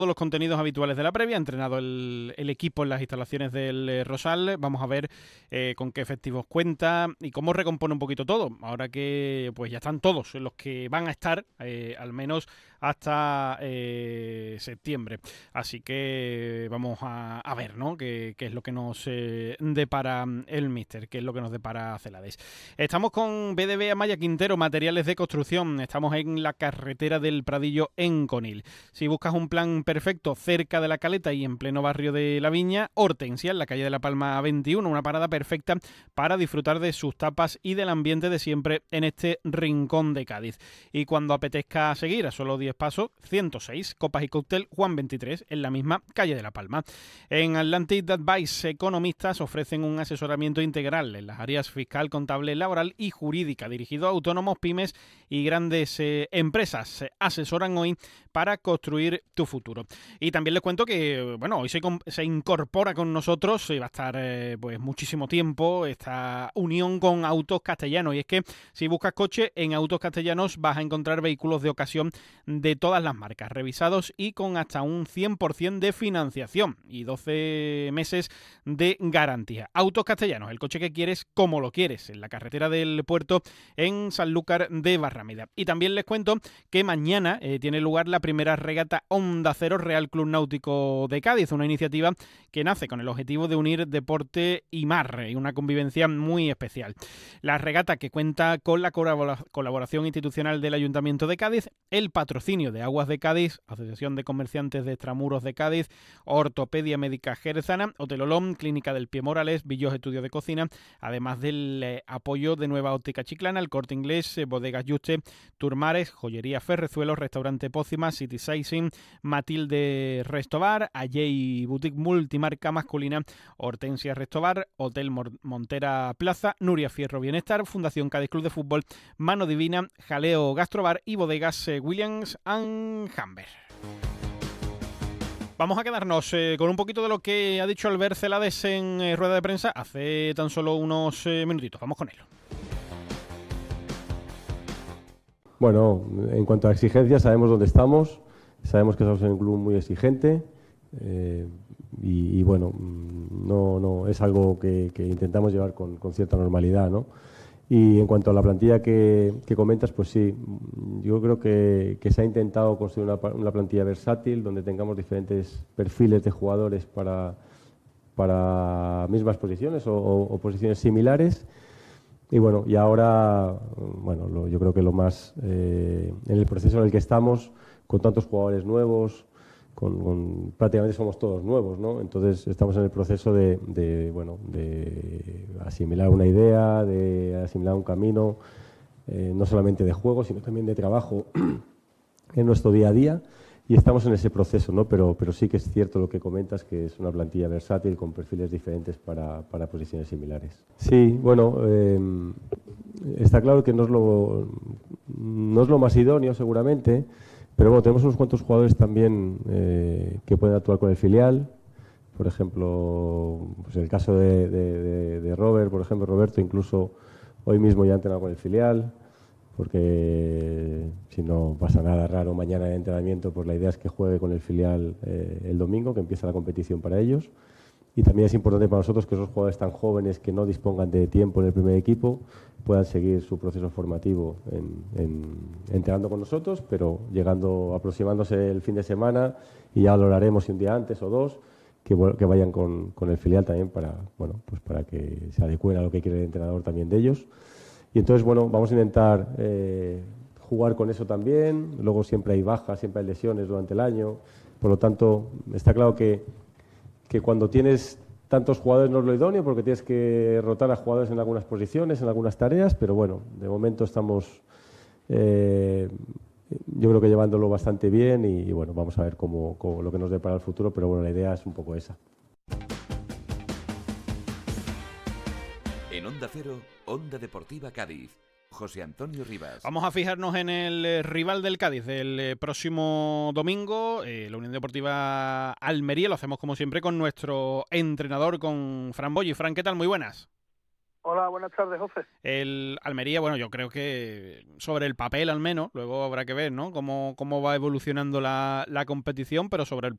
todos los contenidos habituales de la previa. Ha entrenado el equipo en las instalaciones del Rosal. Vamos a ver con qué efectivos cuenta y cómo recompone un poquito todo. Ahora que pues ya están todos los que van a estar, al menos hasta septiembre. Así que vamos a ver, ¿no? Qué es lo que nos depara el míster, qué es lo que nos depara Celades. Estamos con BDB Amaya Quintero, materiales de construcción. Estamos en la carretera del Pradillo en Conil. Si buscas un plan perfecto cerca de la Caleta y en pleno barrio de La Viña, Hortensia, en la calle de la Palma 21, una parada perfecta para disfrutar de sus tapas y del ambiente de siempre en este rincón de Cádiz. Y cuando apetezca seguir a solo 10 pasos, 106, Copas y Cóctel Juan 23, en la misma calle de la Palma. En Atlantic Advice, economistas ofrecen un asesoramiento integral en las áreas fiscal, contable, laboral y jurídica, dirigido a autónomos, pymes y grandes empresas. Se asesoran hoy para construir tu futuro. Y también les cuento que, bueno, hoy se incorpora con nosotros y va a estar pues muchísimo tiempo esta unión con Autos Castellanos. Y es que si buscas coche, en Autos Castellanos vas a encontrar vehículos de ocasión de todas las marcas, revisados y con hasta un 100% de financiación y 12 meses de garantía. Autos Castellanos, el coche que quieres como lo quieres, en la carretera del puerto en Sanlúcar de Barrameda. Y también les cuento que mañana tiene lugar la primera regata Onda Cero Real Club Náutico de Cádiz, una iniciativa que nace con el objetivo de unir deporte y mar, y una convivencia muy especial. La regata, que cuenta con la colaboración institucional del Ayuntamiento de Cádiz, el patrocinio de Aguas de Cádiz, Asociación de Comerciantes de Extramuros de Cádiz, Ortopedia Médica Jerezana, Hotel Olón, Clínica del Pie Morales, Villos Estudios de Cocina, además del apoyo de Nueva Óptica Chiclana, El Corte Inglés, Bodegas Yuste, Turmares, Joyería Ferrezuelo, Restaurante Pócima, City Sizing, Matilde Restobar, Ayey Boutique Multimarca Masculina, Hortensia Restobar, Hotel Montera Plaza, Nuria Fierro Bienestar, Fundación Cádiz Club de Fútbol, Mano Divina, Jaleo Gastrobar y Bodegas Williams and Humber. Vamos a quedarnos con un poquito de lo que ha dicho Albert Celades en rueda de prensa hace tan solo unos minutitos. Vamos con él. Bueno, en cuanto a exigencias, sabemos dónde estamos, sabemos que estamos en un club muy exigente y bueno, no es algo que intentamos llevar con cierta normalidad, ¿no? Y en cuanto a la plantilla que comentas, pues sí, yo creo que se ha intentado construir una plantilla versátil donde tengamos diferentes perfiles de jugadores para mismas posiciones o posiciones similares. Y bueno, y ahora, bueno, yo creo que lo más, en el proceso en el que estamos, con tantos jugadores nuevos, prácticamente somos todos nuevos, ¿no? Entonces estamos en el proceso de asimilar una idea, de asimilar un camino, no solamente de juego, sino también de trabajo en nuestro día a día. Y estamos en ese proceso, ¿no? Pero sí que es cierto lo que comentas, que es una plantilla versátil con perfiles diferentes para posiciones similares. Sí, bueno, está claro que no es lo más idóneo seguramente, pero bueno, tenemos unos cuantos jugadores también que pueden actuar con el filial. Por ejemplo, pues en el caso de Robert, por ejemplo, Roberto incluso hoy mismo ya ha entrenado con el filial, porque si no pasa nada raro mañana en entrenamiento, pues la idea es que juegue con el filial el domingo, que empieza la competición para ellos. Y también es importante para nosotros que esos jugadores tan jóvenes que no dispongan de tiempo en el primer equipo puedan seguir su proceso formativo entrenando con nosotros, pero aproximándose el fin de semana, y ya lo haremos un día antes o dos, que vayan con el filial también para que se adecúen a lo que quiere el entrenador también de ellos. Y entonces, bueno, vamos a intentar jugar con eso también. Luego siempre hay bajas, siempre hay lesiones durante el año. Por lo tanto, está claro que cuando tienes tantos jugadores no es lo idóneo, porque tienes que rotar a jugadores en algunas posiciones, en algunas tareas, pero bueno, de momento estamos, yo creo que llevándolo bastante bien y bueno, vamos a ver cómo lo que nos depara el futuro, pero bueno, la idea es un poco esa. En Onda Cero, Onda Deportiva Cádiz. José Antonio Rivas. Vamos a fijarnos en el rival del Cádiz del próximo domingo, la Unión Deportiva Almería. Lo hacemos como siempre con nuestro entrenador, con Fran Boyi. Fran, ¿qué tal? Muy buenas. Hola, buenas tardes, José. El Almería, bueno, yo creo que sobre el papel al menos, luego habrá que ver, ¿no? Cómo va evolucionando la competición, pero sobre el